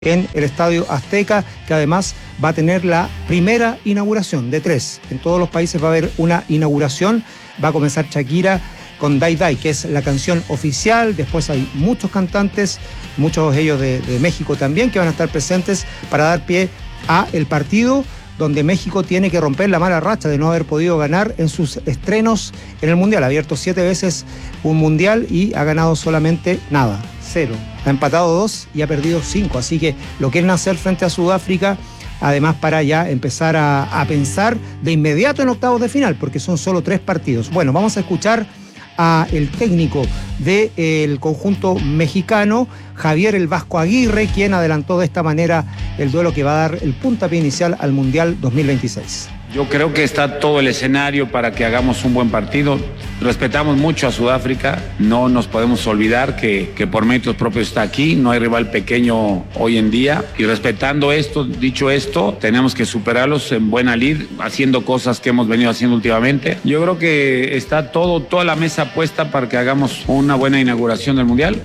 en el Estadio Azteca, que además va a tener la primera inauguración de 3. En todos los países va a haber una inauguración. Va a comenzar Shakira con Dai Dai, que es la canción oficial. Después hay muchos cantantes, muchos de ellos de México también, que van a estar presentes para dar pie a el partido donde México tiene que romper la mala racha de no haber podido ganar en sus estrenos en el Mundial. Ha abierto 7 veces un Mundial y ha ganado solamente nada, 0. Ha empatado 2 y ha perdido 5. Así que lo quieren hacer frente a Sudáfrica, además para ya empezar a pensar de inmediato en octavos de final, porque son solo 3 partidos. Bueno, vamos a escuchar a el técnico del conjunto mexicano, Javier El Vasco Aguirre, quien adelantó de esta manera el duelo que va a dar el puntapié inicial al Mundial 2026. Yo creo que está todo el escenario para que hagamos un buen partido. Respetamos mucho a Sudáfrica, no nos podemos olvidar que por méritos propios está aquí, no hay rival pequeño hoy en día. Y respetando esto, dicho esto, tenemos que superarlos en buena lid, haciendo cosas que hemos venido haciendo últimamente. Yo creo que está toda la mesa puesta para que hagamos una buena inauguración del Mundial.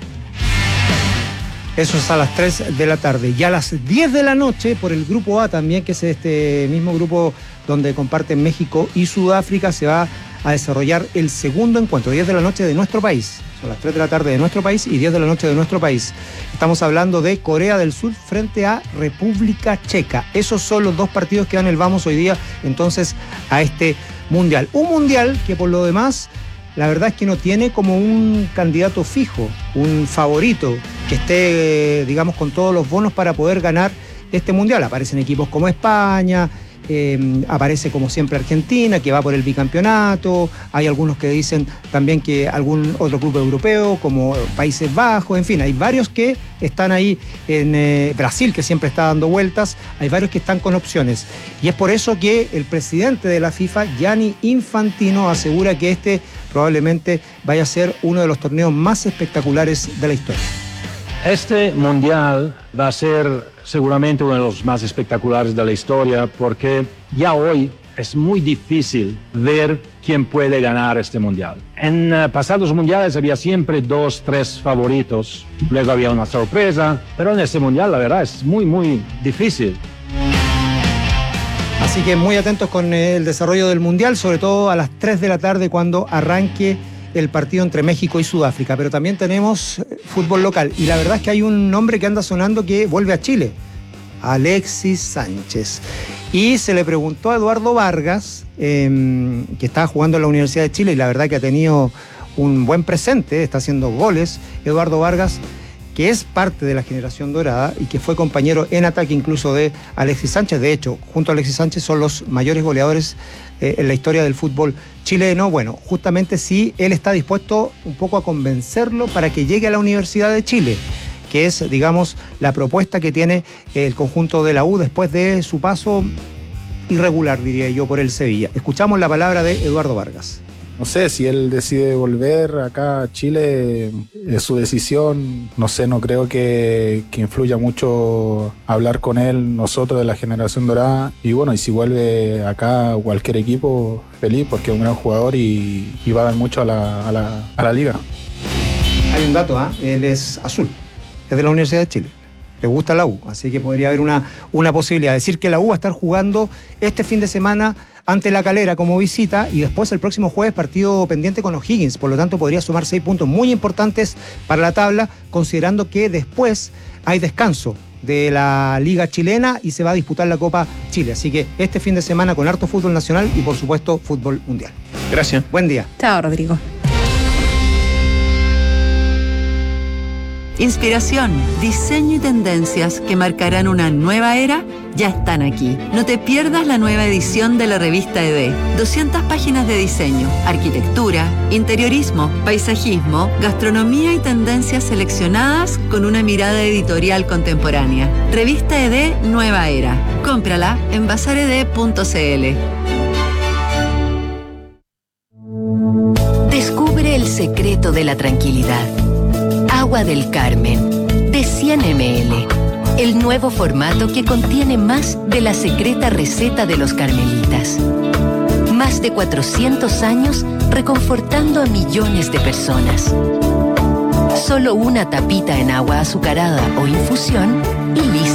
Eso es a las 3 de la tarde. Y a las 10 de la noche, por el Grupo A también, que es este mismo grupo donde comparten México y Sudáfrica, se va a desarrollar el segundo encuentro, 10 de la noche de nuestro país. Son las 3 de la tarde de nuestro país y 10 de la noche de nuestro país. Estamos hablando de Corea del Sur frente a República Checa. Esos son los 2 partidos que dan el vamos hoy día, entonces, a este Mundial. Un Mundial que, por lo demás, la verdad es que no tiene como un candidato fijo, un favorito que esté, digamos, con todos los bonos para poder ganar este Mundial. Aparecen equipos como España, aparece como siempre Argentina, que va por el bicampeonato. Hay algunos que dicen también que algún otro club europeo, como Países Bajos, en fin, hay varios que están ahí en Brasil, que siempre está dando vueltas. Hay varios que están con opciones. Y es por eso que el presidente de la FIFA, Gianni Infantino, asegura que este probablemente vaya a ser uno de los torneos más espectaculares de la historia. Este Mundial va a ser seguramente uno de los más espectaculares de la historia, porque ya hoy es muy difícil ver quién puede ganar este Mundial. En pasados Mundiales había siempre 2, 3 favoritos, luego había una sorpresa, pero en este Mundial la verdad es muy difícil. Así que muy atentos con el desarrollo del Mundial, sobre todo a las 3 de la tarde cuando arranque el partido entre México y Sudáfrica. Pero también tenemos fútbol local y la verdad es que hay un nombre que anda sonando que vuelve a Chile, Alexis Sánchez. Y se le preguntó a Eduardo Vargas, que estaba jugando en la Universidad de Chile y la verdad que ha tenido un buen presente, está haciendo goles. Eduardo Vargas, que es parte de la generación dorada y que fue compañero en ataque incluso de Alexis Sánchez. De hecho, junto a Alexis Sánchez son los mayores goleadores en la historia del fútbol chileno. Bueno, justamente sí, él está dispuesto un poco a convencerlo para que llegue a la Universidad de Chile, que es, digamos, la propuesta que tiene el conjunto de la U después de su paso irregular, diría yo, por el Sevilla. Escuchamos la palabra de Eduardo Vargas. No sé, si él decide volver acá a Chile, es su decisión. No sé, no creo que influya mucho hablar con él, nosotros de la generación dorada. Y bueno, y si vuelve acá a cualquier equipo, feliz, porque es un gran jugador y va a dar mucho a la liga. Hay un dato, él es azul, es de la Universidad de Chile. Le gusta la U, así que podría haber una posibilidad. Decir que la U va a estar jugando este fin de semana ante La Calera como visita y después el próximo jueves partido pendiente con O'Higgins. Por lo tanto, podría sumar 6 puntos muy importantes para la tabla, considerando que después hay descanso de la Liga Chilena y se va a disputar la Copa Chile. Así que este fin de semana con harto fútbol nacional y, por supuesto, fútbol mundial. Gracias. Buen día. Chao, Rodrigo. Inspiración, diseño y tendencias que marcarán una nueva era ya están aquí. No te pierdas la nueva edición de la revista ED. 200 páginas de diseño, arquitectura, interiorismo, paisajismo, gastronomía y tendencias seleccionadas con una mirada editorial contemporánea. Revista ED Nueva Era. Cómprala en bazared.cl. Descubre el secreto de la tranquilidad. Agua del Carmen, de 100 ml. El nuevo formato que contiene más de la secreta receta de los carmelitas. Más de 400 años reconfortando a millones de personas. Solo una tapita en agua azucarada o infusión y listo.